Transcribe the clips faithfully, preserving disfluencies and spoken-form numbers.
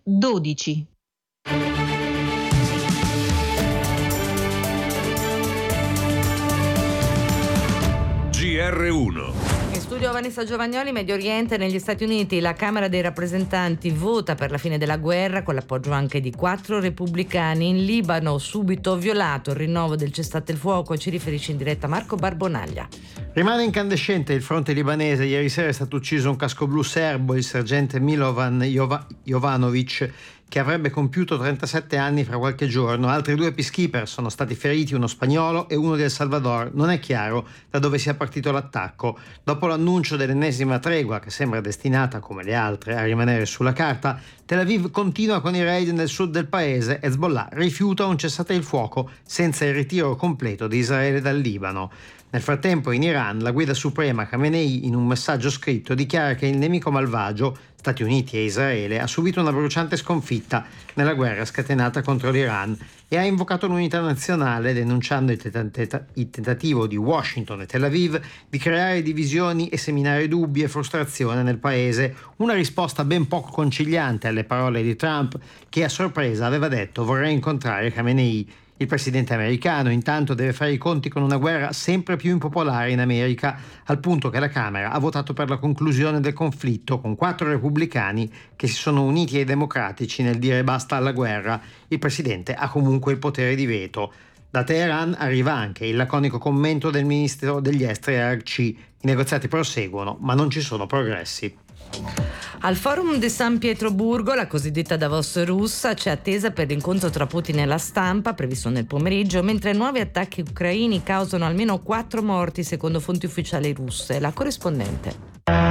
dodici. G R uno. In studio Vanessa Giovagnoli. Medio Oriente. Negli Stati Uniti la Camera dei rappresentanti vota per la fine della guerra con l'appoggio anche di quattro repubblicani. In Libano subito violato il rinnovo del cessate il fuoco. Ci riferisce in diretta Marco Barbonaglia. Rimane incandescente il fronte libanese. Ieri sera è stato ucciso un cascoblu serbo, il sergente Milovan Jova- Jovanovic, che avrebbe compiuto trentasette anni fra qualche giorno. Altri due peacekeeper sono stati feriti, uno spagnolo e uno di El Salvador. Non è chiaro da dove sia partito l'attacco. Dopo l'annuncio dell'ennesima tregua, che sembra destinata, come le altre, a rimanere sulla carta, Tel Aviv continua con i raid nel sud del paese. Hezbollah rifiuta un cessate il fuoco senza il ritiro completo di Israele dal Libano. Nel frattempo in Iran la guida suprema Khamenei, in un messaggio scritto, dichiara che il nemico malvagio, Stati Uniti e Israele, ha subito una bruciante sconfitta nella guerra scatenata contro l'Iran e ha invocato l'unità nazionale, denunciando il, tenta- il tentativo di Washington e Tel Aviv di creare divisioni e seminare dubbi e frustrazione nel paese. Una risposta ben poco conciliante alle parole di Trump, che a sorpresa aveva detto vorrei incontrare Khamenei. Il presidente americano intanto deve fare i conti con una guerra sempre più impopolare in America, al punto che la Camera ha votato per la conclusione del conflitto con quattro repubblicani che si sono uniti ai democratici nel dire basta alla guerra. Il presidente ha comunque il potere di veto. Da Teheran arriva anche il laconico commento del ministro degli esteri Araghchi: i negoziati proseguono ma non ci sono progressi. Al forum di San Pietroburgo, la cosiddetta Davos russa, c'è attesa per l'incontro tra Putin e la stampa, previsto nel pomeriggio, mentre nuovi attacchi ucraini causano almeno quattro morti secondo fonti ufficiali russe. La corrispondente.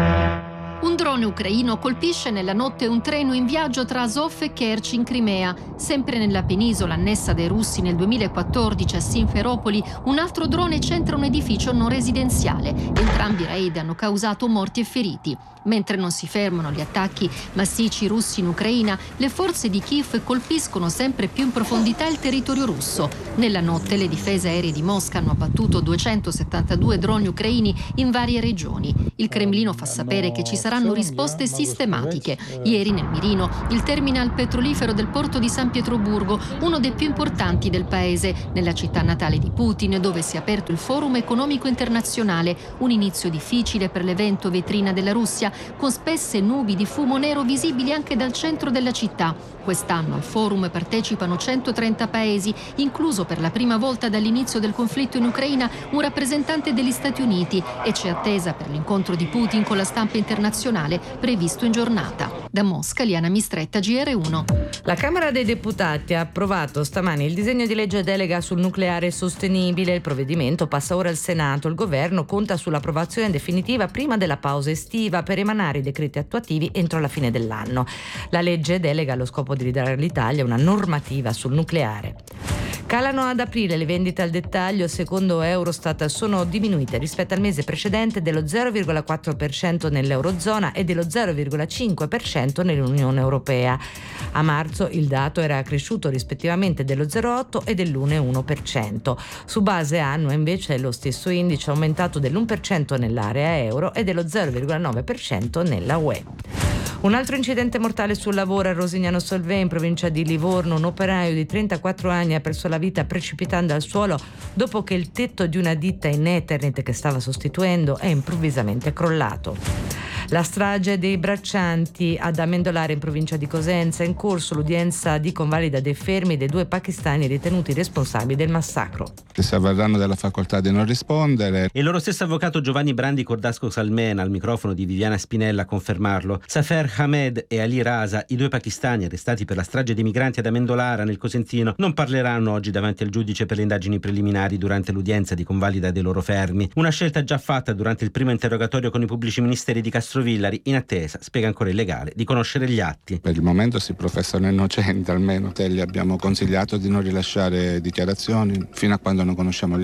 Un drone ucraino colpisce nella notte un treno in viaggio tra Azov e Kerch in Crimea. Sempre nella penisola annessa dai russi nel duemilaquattordici a Simferopoli, un altro drone centra un edificio non residenziale. Entrambi i raid hanno causato morti e feriti. Mentre non si fermano gli attacchi massicci russi in Ucraina, le forze di Kiev colpiscono sempre più in profondità il territorio russo. Nella notte le difese aeree di Mosca hanno abbattuto duecentosettantadue droni ucraini in varie regioni. Il Cremlino fa sapere che ci saranno risposte sistematiche. Ieri nel mirino il terminal petrolifero del porto di San Pietroburgo, uno dei più importanti del paese, nella città natale di Putin, dove si è aperto il Forum economico internazionale, un inizio difficile per l'evento vetrina della Russia, con spesse nubi di fumo nero visibili anche dal centro della città. Quest'anno al forum partecipano centotrenta paesi, incluso per la prima volta dall'inizio del conflitto in Ucraina un rappresentante degli Stati Uniti, e c'è attesa per l'incontro di Putin con la stampa internazionale previsto in giornata. Da Mosca, Liana Mistretta, G R uno. La Camera dei Deputati ha approvato stamani il disegno di legge delega sul nucleare sostenibile. Il provvedimento passa ora al Senato. Il governo conta sull'approvazione definitiva prima della pausa estiva per emanare i decreti attuativi entro la fine dell'anno. La legge delega ha lo scopo di ridare all'Italia una normativa sul nucleare. Calano ad aprile le vendite al dettaglio. Secondo Eurostat sono diminuite rispetto al mese precedente dello zero virgola quattro per cento nell'Eurozona e dello zero virgola cinque per cento nell'Unione Europea. A marzo il dato era cresciuto rispettivamente dello zero virgola otto per cento e dell'uno virgola uno per cento. Su base annua invece lo stesso indice è aumentato dell'uno per cento nell'area euro e dello zero virgola nove per cento nella U E. Un altro incidente mortale sul lavoro a Rosignano Solvay, in provincia di Livorno. Un operaio di trentaquattro anni ha perso la vita precipitando al suolo dopo che il tetto di una ditta in Eternit che stava sostituendo è improvvisamente crollato. La strage dei braccianti ad Amendolare, in provincia di Cosenza. È in corso l'udienza di convalida dei fermi dei due pakistani ritenuti responsabili del massacro. Che si avvarranno della facoltà di non rispondere. E il loro stesso avvocato Giovanni Brandi Cordasco Salmena, al microfono di Viviana Spinella, a confermarlo. Safer Hamed e Ali Rasa, i due pakistani arrestati per la strage di migranti ad Amendolara nel Cosentino, non parleranno oggi davanti al giudice per le indagini preliminari durante l'udienza di convalida dei loro fermi. Una scelta già fatta durante il primo interrogatorio con i pubblici ministeri di Castrovillari, in attesa, spiega ancora il legale, di conoscere gli atti. Per il momento si professano innocenti, almeno. Gli abbiamo consigliato di non rilasciare dichiarazioni fino a quando non conosciamo gli atti.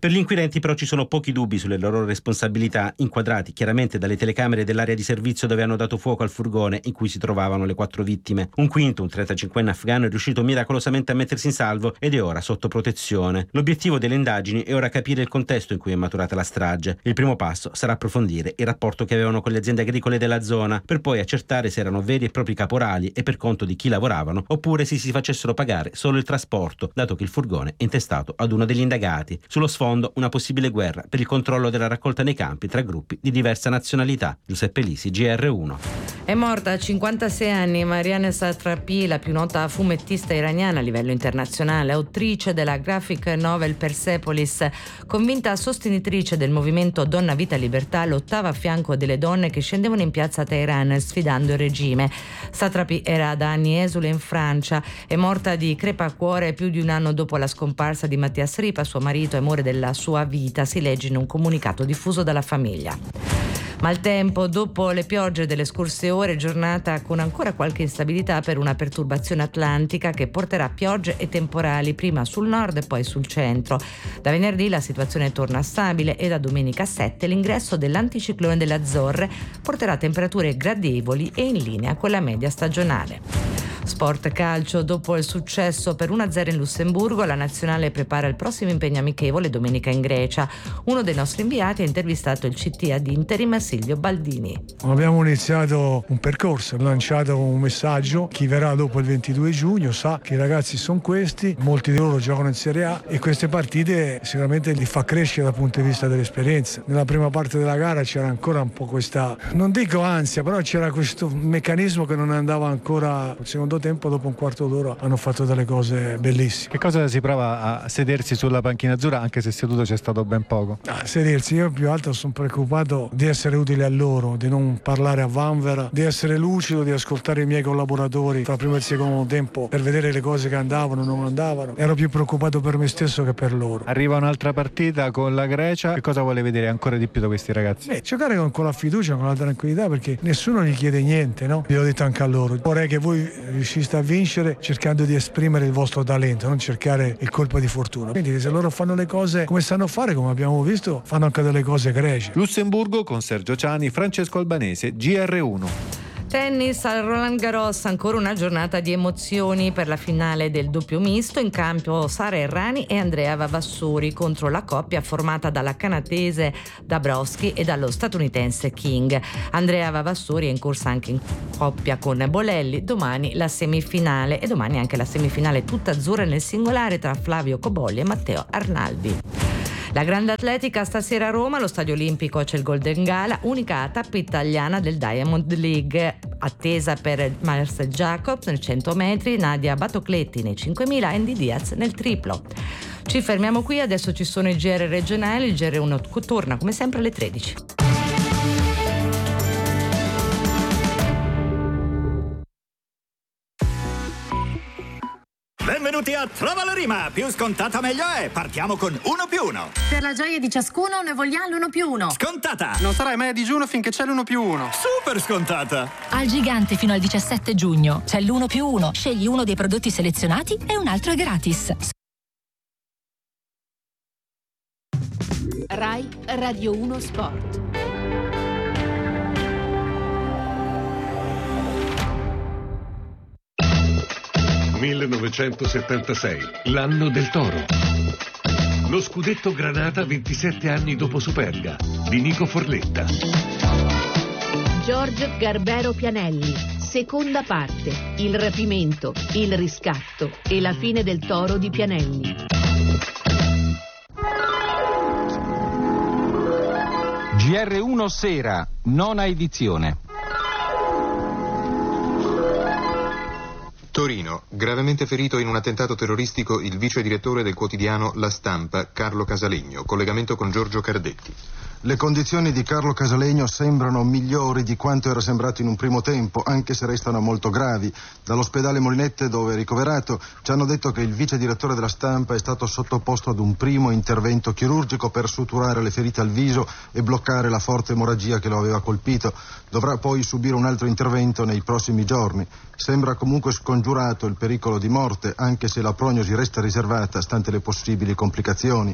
Per gli inquirenti però ci sono pochi dubbi sulle loro responsabilità, inquadrati chiaramente dalle telecamere dell'area di servizio dove hanno dato fuoco al furgone in cui si trovavano le quattro vittime. Un quinto, un trentacinquenne afghano, è riuscito miracolosamente a mettersi in salvo ed è ora sotto protezione. L'obiettivo delle indagini è ora capire il contesto in cui è maturata la strage. Il primo passo sarà approfondire il rapporto che avevano con le aziende agricole della zona, per poi accertare se erano veri e propri caporali e per conto di chi lavoravano, oppure se si facessero pagare solo il trasporto, dato che il furgone è intestato ad uno degli indagati. Sullo sfondo una possibile guerra per il controllo della raccolta nei campi tra gruppi di diversa nazionalità. Giuseppe Lisi, G R uno. È morta a cinquantasei anni Marianne Satrapi, la più nota fumettista iraniana a livello internazionale, autrice della graphic novel Persepolis. Convinta sostenitrice del movimento Donna Vita Libertà, lottava a fianco delle donne che scendevano in piazza a Teheran sfidando il regime. Satrapi era da anni esule in Francia, è morta di crepacuore più di un anno dopo la scomparsa di Mattias Ripa, suo marito e amore della sua vita, si legge in un comunicato diffuso dalla famiglia. Maltempo, dopo le piogge delle scorse ore, giornata con ancora qualche instabilità per una perturbazione atlantica che porterà piogge e temporali prima sul nord e poi sul centro. Da venerdì la situazione torna stabile e da domenica sette l'ingresso dell'anticiclone delle Azzorre porterà temperature gradevoli e in linea con la media stagionale. Sport calcio, dopo il successo per uno a zero in Lussemburgo, la nazionale prepara il prossimo impegno amichevole domenica in Grecia. Uno dei nostri inviati ha intervistato il C T ad interim Silvio Baldini. Abbiamo iniziato un percorso, lanciato un messaggio: chi verrà dopo il ventidue giugno sa che i ragazzi sono questi, molti di loro giocano in Serie A e queste partite sicuramente li fa crescere dal punto di vista dell'esperienza. Nella prima parte della gara c'era ancora un po' questa, non dico ansia, però c'era questo meccanismo che non andava ancora. Il secondo tempo, dopo un quarto d'ora, hanno fatto delle cose bellissime. Che cosa si prova a sedersi sulla panchina azzurra, anche se seduto c'è stato ben poco? A sedersi, io più altro sono preoccupato di essere utile a loro, di non parlare a vanvera, di essere lucido, di ascoltare i miei collaboratori tra il primo e il secondo tempo per vedere le cose che andavano o non andavano. Ero più preoccupato per me stesso che per loro. Arriva un'altra partita con la Grecia, che cosa vuole vedere ancora di più da questi ragazzi? Beh, giocare con, con la fiducia, con la tranquillità, perché nessuno gli chiede niente, no? Gliel'ho detto anche a loro. Vorrei che voi riusciste a vincere cercando di esprimere il vostro talento, non cercare il colpo di fortuna. Quindi se loro fanno le cose come sanno fare, come abbiamo visto, fanno anche delle cose egregie. Lussemburgo con Sergio Ciani, Francesco Albanese, G R uno. Tennis al Roland Garros, ancora una giornata di emozioni per la finale del doppio misto. In campo Sara Errani e Andrea Vavassori contro la coppia formata dalla canadese Dabrowski e dallo statunitense King. Andrea Vavassori è in corsa anche in coppia con Bolelli. Domani la semifinale e domani anche la semifinale tutta azzurra nel singolare tra Flavio Cobolli e Matteo Arnaldi. La grande atletica stasera a Roma, allo Stadio Olimpico c'è il Golden Gala, unica tappa italiana del Diamond League, attesa per Marcel Jacobs nel cento metri, Nadia Batocletti nei cinquemila e Andy Diaz nel triplo. Ci fermiamo qui, adesso ci sono i G R regionali, il G R uno torna come sempre alle tredici. Benvenuti a Trova la Rima, più scontata meglio è, partiamo con uno più uno. Per la gioia di ciascuno ne vogliamo l'uno più uno. Scontata! Non sarai mai a digiuno finché c'è l'uno più uno. Super scontata! Al Gigante fino al diciassette giugno c'è l'uno più uno, scegli uno dei prodotti selezionati e un altro è gratis. Rai Radio uno Sport. millenovecentosettantasei, l'anno del toro. Lo scudetto Granata ventisette anni dopo Superga, di Nico Forletta. Giorgio Garbero Pianelli, seconda parte, il rapimento, il riscatto e la fine del toro di Pianelli. G R uno Sera, nona edizione. Torino, gravemente ferito in un attentato terroristico il vice direttore del quotidiano La Stampa, Carlo Casalegno. Collegamento con Giorgio Cardetti. Le condizioni di Carlo Casalegno sembrano migliori di quanto era sembrato in un primo tempo, anche se restano molto gravi. Dall'ospedale Molinette, dove è ricoverato, ci hanno detto che il vice direttore della Stampa è stato sottoposto ad un primo intervento chirurgico per suturare le ferite al viso e bloccare la forte emorragia che lo aveva colpito. Dovrà poi subire un altro intervento nei prossimi giorni. Sembra comunque scongiurato il pericolo di morte, anche se la prognosi resta riservata stante le possibili complicazioni.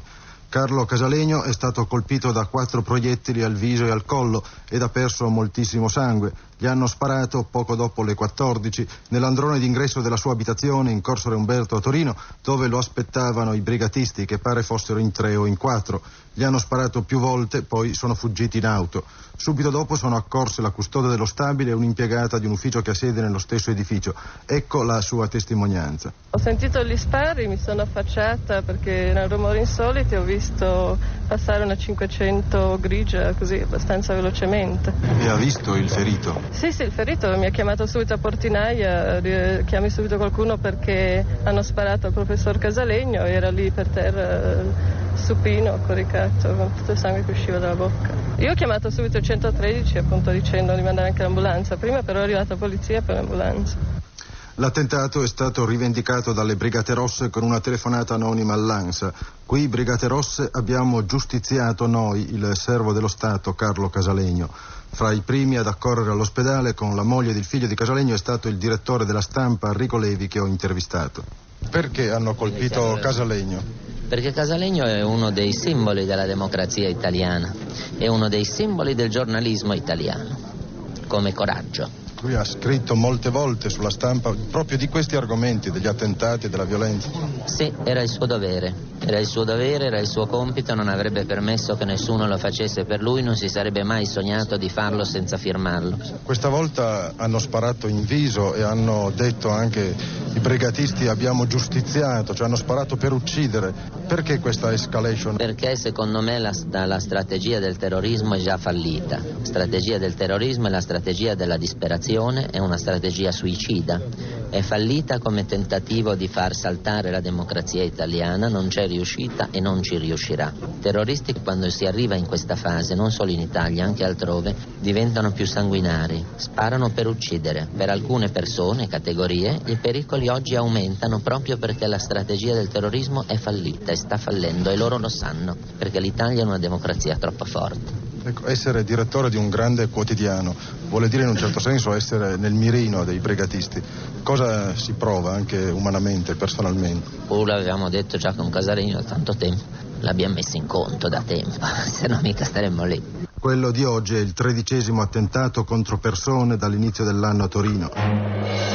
Carlo Casalegno è stato colpito da quattro proiettili al viso e al collo ed ha perso moltissimo sangue. Gli hanno sparato poco dopo le quattordici nell'androne d'ingresso della sua abitazione in Corso Re Umberto a Torino, dove lo aspettavano i brigatisti, che pare fossero in tre o in quattro. Gli hanno sparato più volte, poi sono fuggiti in auto. Subito dopo sono accorse la custode dello stabile e un'impiegata di un ufficio che ha sede nello stesso edificio. Ecco la sua testimonianza. Ho sentito gli spari, mi sono affacciata perché erano rumori insoliti, ho visto passare una cinquecento grigia così abbastanza velocemente. E ha visto il ferito? Sì, sì, il ferito mi ha chiamato subito a portinaia, chiami subito qualcuno perché hanno sparato al professor Casalegno, era lì per terra supino, coricato, con tutto il sangue che usciva dalla bocca. Io ho chiamato subito il centotredici appunto dicendo di mandare anche l'ambulanza, prima però è arrivata la polizia e poi l'ambulanza. L'attentato è stato rivendicato dalle Brigate Rosse con una telefonata anonima all'ANSA. Qui, Brigate Rosse, abbiamo giustiziato noi il servo dello Stato Carlo Casalegno. Fra i primi ad accorrere all'ospedale con la moglie ed il figlio di Casalegno è stato il direttore della Stampa Enrico Levi, che ho intervistato. Perché hanno colpito Casalegno? Perché Casalegno è uno dei simboli della democrazia italiana, è uno dei simboli del giornalismo italiano, come coraggio. Lui ha scritto molte volte sulla Stampa proprio di questi argomenti, degli attentati e della violenza. Sì, era il suo dovere, era il suo dovere, era il suo compito, non avrebbe permesso che nessuno lo facesse per lui, non si sarebbe mai sognato di farlo senza firmarlo. Questa volta hanno sparato in viso e hanno detto anche i brigatisti abbiamo giustiziato, cioè hanno sparato per uccidere. Perché questa escalation? Perché secondo me la, la strategia del terrorismo è già fallita. La strategia del terrorismo è la strategia della disperazione, è una strategia suicida, è fallita come tentativo di far saltare la democrazia italiana, non c'è riuscita e non ci riuscirà. I terroristi, quando si arriva in questa fase, non solo in Italia, anche altrove, diventano più sanguinari, sparano per uccidere. Per alcune persone, categorie, i pericoli oggi aumentano proprio perché la strategia del terrorismo è fallita e sta fallendo e loro lo sanno, perché l'Italia è una democrazia troppo forte. Ecco, essere direttore di un grande quotidiano vuole dire in un certo senso essere nel mirino dei brigatisti. Cosa si prova anche umanamente, personalmente? Oh, l'avevamo detto già con Casalegno da tanto tempo, l'abbiamo messo in conto da tempo, se no mica staremmo lì. Quello di oggi è il tredicesimo attentato contro persone dall'inizio dell'anno a Torino.